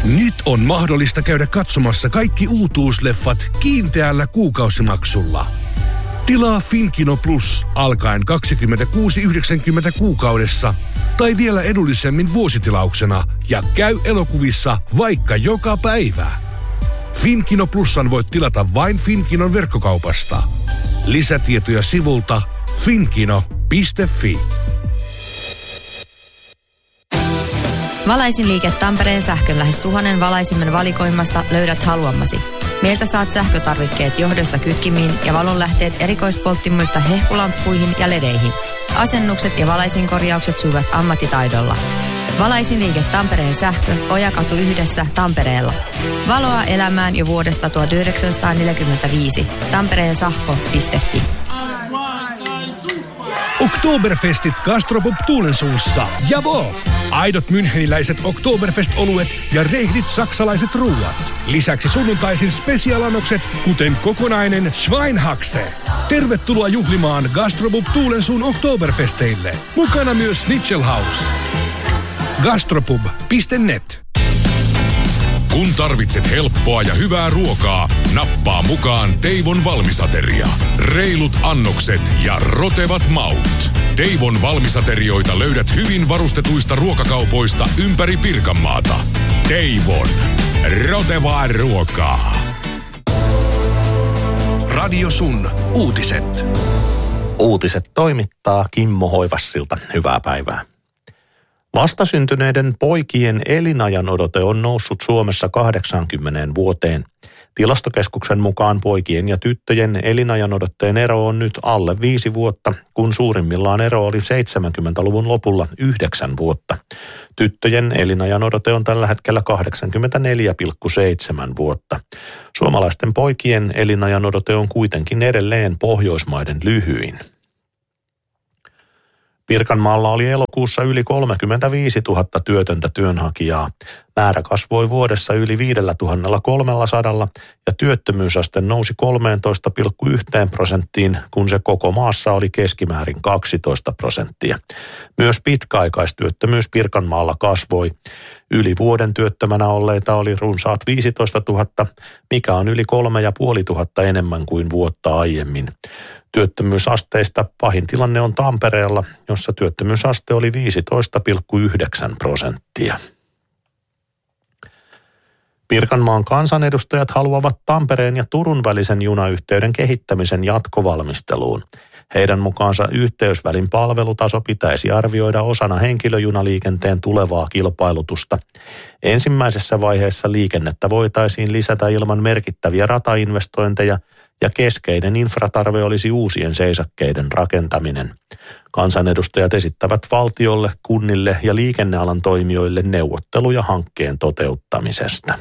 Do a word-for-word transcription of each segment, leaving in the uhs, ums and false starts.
Nyt on mahdollista käydä katsomassa kaikki uutuusleffat kiinteällä kuukausimaksulla. Tilaa Finkino Plus alkaen kaksikymmentäkuusi yhdeksänkymmentä kuukaudessa tai vielä edullisemmin vuositilauksena ja käy elokuvissa vaikka joka päivä. Finkino Plusan voit tilata vain Finkinon verkkokaupasta. Lisätietoja sivulta finkino piste fi. Valaisinliike Tampereen sähkön lähes tuhannen valaisimen valikoimasta löydät haluamasi. Meiltä saat sähkötarvikkeet johdosta kytkimiin ja valonlähteet erikoispolttimuista hehkulamppuihin ja ledeihin. Asennukset ja valaisinkorjaukset sujuvat ammattitaidolla. Valaisinliike Tampereen sähkö, Ojakatu yhdessä Tampereella. Valoa elämään jo vuodesta tuhatyhdeksänsataaneljäkymmentäviisi. Tampereensähkö piste fi. Oktoberfestit Gastropub Tuulensuussa. Javo! Aidot müncheniläiset Oktoberfest-oluet ja reihdit saksalaiset ruuat. Lisäksi sunnuntaisin spesialanokset, kuten kokonainen Schweinhaxe. Tervetuloa juhlimaan Gastropub Tuulensuun Oktoberfesteille. Mukana myös Schnitzelhaus. gastropub piste net. Kun tarvitset helppoa ja hyvää ruokaa, nappaa mukaan Teivon valmisateria. Reilut annokset ja rotevat maut. Teivon valmisaterioita löydät hyvin varustetuista ruokakaupoista ympäri Pirkanmaata. Teivon. Rotevaa ruokaa. Radio Sun. Uutiset. Uutiset toimittaa Kimmo Hoivassilta. Hyvää päivää. Vastasyntyneiden poikien elinajanodote on noussut Suomessa kahdeksankymmentä vuoteen. Tilastokeskuksen mukaan poikien ja tyttöjen elinajanodotteen ero on nyt alle viisi vuotta, kun suurimmillaan ero oli seitsemänkymmentäluvun lopulla yhdeksän vuotta. Tyttöjen elinajanodote on tällä hetkellä kahdeksankymmentäneljä pilkku seitsemän vuotta. Suomalaisten poikien elinajanodote on kuitenkin edelleen Pohjoismaiden lyhyin. Pirkanmaalla oli elokuussa yli kolmekymmentäviisituhatta työtöntä työnhakijaa. Määrä kasvoi vuodessa yli viisituhattakolmesataa ja työttömyysaste nousi kolmetoista pilkku yksi prosenttiin, kun se koko maassa oli keskimäärin kaksitoista prosenttia. Myös pitkäaikaistyöttömyys Pirkanmaalla kasvoi. Yli vuoden työttömänä olleita oli runsaat viisitoistatuhatta, mikä on yli kolme ja puoli tuhatta enemmän kuin vuotta aiemmin. Työttömyysasteista pahin tilanne on Tampereella, jossa työttömyysaste oli viisitoista pilkku yhdeksän prosenttia. Pirkanmaan kansanedustajat haluavat Tampereen ja Turun välisen junayhteyden kehittämisen jatkovalmisteluun. Heidän mukaansa yhteysvälin palvelutaso pitäisi arvioida osana henkilöjunaliikenteen tulevaa kilpailutusta. Ensimmäisessä vaiheessa liikennettä voitaisiin lisätä ilman merkittäviä ratainvestointeja ja keskeinen infratarve olisi uusien seisakkeiden rakentaminen. Kansanedustajat esittävät valtiolle, kunnille ja liikennealan toimijoille neuvotteluja hankkeen toteuttamisesta.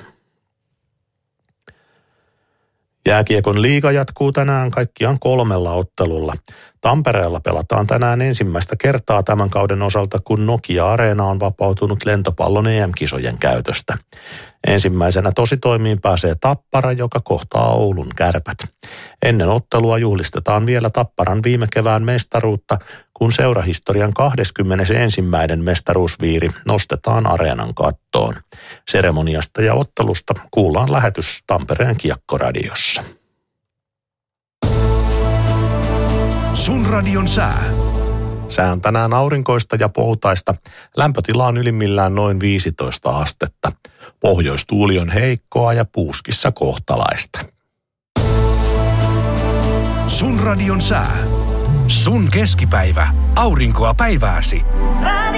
Jääkiekon liiga jatkuu tänään kaikkiaan kolmella ottelulla. Tampereella pelataan tänään ensimmäistä kertaa tämän kauden osalta, kun Nokia-areena on vapautunut lentopallon E M-kisojen käytöstä. Ensimmäisenä tositoimiin pääsee Tappara, joka kohtaa Oulun Kärpät. Ennen ottelua juhlistetaan vielä Tapparan viime kevään mestaruutta, kun seurahistorian kaksikymmentäyksi mestaruusviiri nostetaan areenan kattoon. Seremoniasta ja ottelusta kuullaan lähetys Tampereen Kiekkoradiossa. Sun radion sää. Sää on tänään aurinkoista ja poutaista. Lämpötila on ylimmillään noin viisitoista astetta. Pohjoistuuli on heikkoa ja puuskissa kohtalaista. Sun radion sää. Sun keskipäivä. Aurinkoa päivääsi.